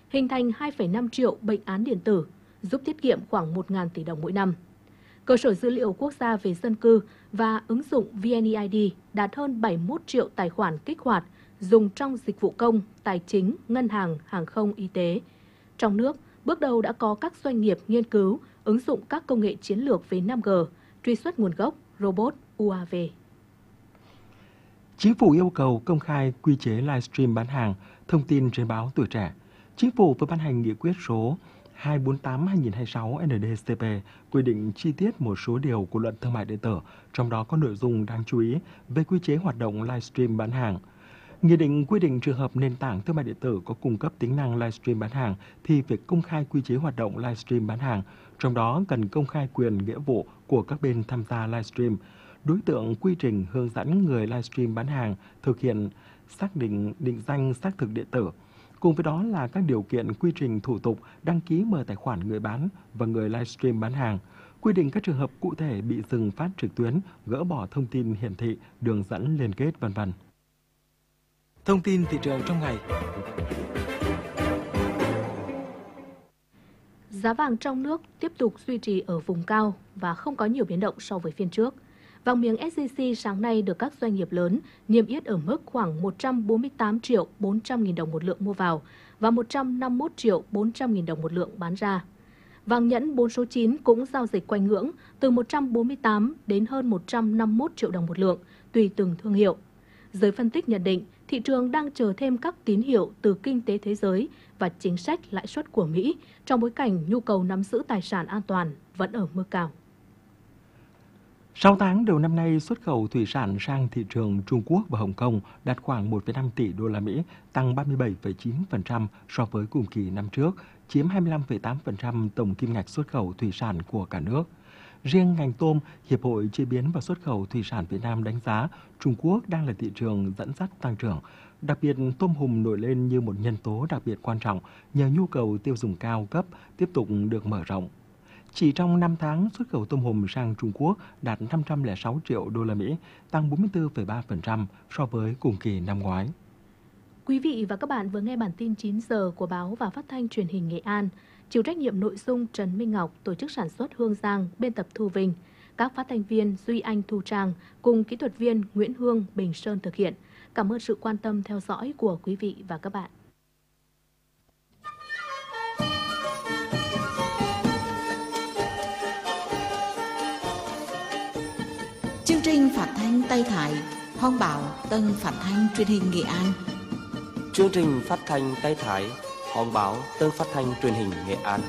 hình thành 2,5 triệu bệnh án điện tử, giúp tiết kiệm khoảng 1.000 tỷ đồng mỗi năm. Cơ sở dữ liệu quốc gia về dân cư và ứng dụng VNeID đạt hơn 71 triệu tài khoản kích hoạt dùng trong dịch vụ công, tài chính, ngân hàng, hàng không, y tế. Trong nước, bước đầu đã có các doanh nghiệp nghiên cứu, ứng dụng các công nghệ chiến lược về 5G, truy xuất nguồn gốc, robot, UAV. Chính phủ yêu cầu công khai quy chế livestream bán hàng, thông tin trên báo Tuổi Trẻ. Chính phủ vừa ban hành nghị quyết số 248/2026 NDCP quy định chi tiết một số điều của Luật Thương mại điện tử, trong đó có nội dung đáng chú ý về quy chế hoạt động livestream bán hàng. Nghị định quy định trường hợp nền tảng thương mại điện tử có cung cấp tính năng livestream bán hàng thì việc công khai quy chế hoạt động livestream bán hàng, trong đó cần công khai quyền nghĩa vụ của các bên tham gia livestream, đối tượng, quy trình hướng dẫn người livestream bán hàng thực hiện xác định định danh xác thực điện tử. Cùng với đó là các điều kiện, quy trình, thủ tục đăng ký mở tài khoản người bán và người livestream bán hàng, quy định các trường hợp cụ thể bị dừng phát trực tuyến, gỡ bỏ thông tin hiển thị, đường dẫn liên kết, v.v. Thông tin thị trường trong ngày. Giá vàng trong nước tiếp tục duy trì ở vùng cao và không có nhiều biến động so với phiên trước. Vàng miếng SJC sáng nay được các doanh nghiệp lớn niêm yết ở mức khoảng 148 triệu 400 nghìn đồng một lượng mua vào và 151 triệu 400 nghìn đồng một lượng bán ra. Vàng nhẫn 4 số 9 cũng giao dịch quanh ngưỡng từ 148 đến hơn 151 triệu đồng một lượng, tùy từng thương hiệu. Giới phân tích nhận định, thị trường đang chờ thêm các tín hiệu từ kinh tế thế giới và chính sách lãi suất của Mỹ trong bối cảnh nhu cầu nắm giữ tài sản an toàn vẫn ở mức cao. 6 tháng đầu năm nay, xuất khẩu thủy sản sang thị trường Trung Quốc và Hồng Kông đạt khoảng 1,5 tỷ đô la Mỹ, tăng 37,9% so với cùng kỳ năm trước, chiếm 25,8% tổng kim ngạch xuất khẩu thủy sản của cả nước. Riêng ngành tôm, Hiệp hội Chế biến và Xuất khẩu Thủy sản Việt Nam đánh giá Trung Quốc đang là thị trường dẫn dắt tăng trưởng. Đặc biệt, tôm hùm nổi lên như một nhân tố đặc biệt quan trọng nhờ nhu cầu tiêu dùng cao cấp tiếp tục được mở rộng. Chỉ trong 5 tháng, xuất khẩu tôm hùm sang Trung Quốc đạt 506 triệu đô la Mỹ, tăng 44,3% so với cùng kỳ năm ngoái. Quý vị và các bạn vừa nghe bản tin 9 giờ của báo và phát thanh truyền hình Nghệ An. Chịu trách nhiệm nội dung Trần Minh Ngọc, tổ chức sản xuất Hương Giang, biên tập Thu Vinh. Các phát thanh viên Duy Anh, Thu Trang cùng kỹ thuật viên Nguyễn Hương, Bình Sơn thực hiện. Cảm ơn sự quan tâm theo dõi của quý vị và các bạn. Chương trình phát thanh Tây Thái, Hoang Bảo, Tân phát thanh truyền hình Nghệ An. Chương trình phát thanh Tây Thái, Hoang Báo, Tân phát thanh truyền hình Nghệ An.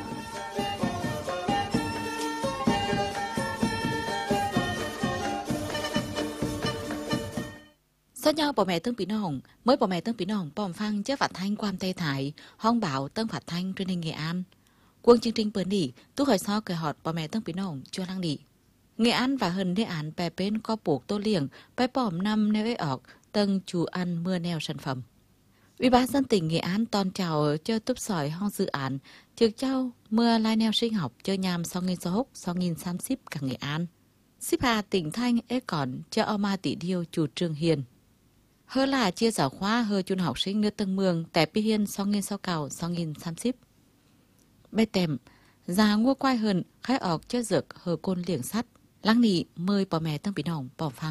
Sau nhau bà mẹ Tân Bí Nông, mới bà mẹ Tân Bí Nông bòm phăng chế phát thanh quan Tây Thái, Hoang Bảo, Tân phát thanh truyền hình Nghệ An. Quân chương trình bữa nỉ, tôi hỏi so cười họt bà mẹ Tân Bí Nông chưa lăng nỉ. Nghệ An và hình đề án bè bên có buộc tô liềng, bè bòm năm neo ế ọc, tân chủ ăn mưa neo sản phẩm. Ủy ban dân tỉnh Nghệ An toàn chào chơi túp sỏi hong dự án, trực trao mưa lai neo sinh học chơi nhàm 6.060 cả Nghệ An. Ship Hà tỉnh Thanh ế còn cho Oma tỷ điêu chủ trương hiền. Hơ là chia giáo khóa hơ chun học sinh nước tân mương tẻ pi hiên 6.060. Bê tèm, già ngua quai hơn khai ọc chơi dược hơ côn liệng sắt. Lăng nị mời bà mẹ Tân Bí Nông bòm phăng.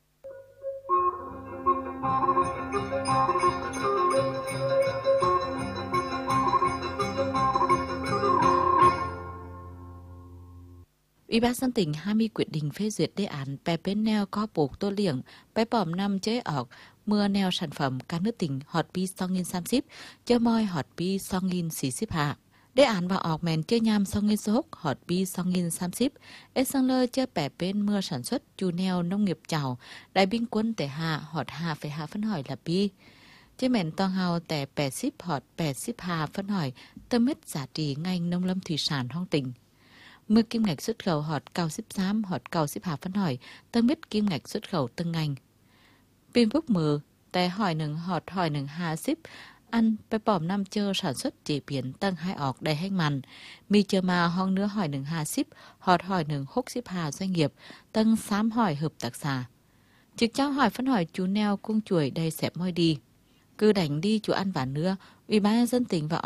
Ủy ban dân tỉnh 20 quyết định phê duyệt đề án bè bên neo có buộc tô liệng, bè bòm năm chế ọc, mưa neo sản phẩm cả nước tỉnh hot pi 6.030, cho môi hot pi 6.060 hạ. Đề án vào ọc mèn chơi nham 6.000 hot pi 6.030, ế sang lơ chơi bè bên mưa sản xuất chu neo nông nghiệp chào, đại binh quân tẻ hạ hot hạ phải hạ phân hỏi là pi. Chơi mèn tong hào tẻ bè ship hot bè ship hạ phân hỏi tâm mít giá trị ngành nông lâm thủy sản hong tỉnh. Mưa kim ngạch xuất khẩu hot cao ship giám hot cao ship hạ phân hỏi tâm mít kim ngạch xuất khẩu từng ngành. Pin phúc mờ tẻ hỏi nừng hot hỏi nừng hạ ship ăn bè bòm năm chơ sản xuất chế biến tăng hai ọc đầy hành mặn mi chờ mà hong nữa hỏi nừng hà ship hot hỏi nừng hốc ship hà doanh nghiệp tăng sám hỏi hợp tác xã trực trao hỏi phân hỏi chú neo cung chuỗi đầy xẹp môi đi cứ đánh đi chú ăn vả nữa ủy ban nhân dân tỉnh và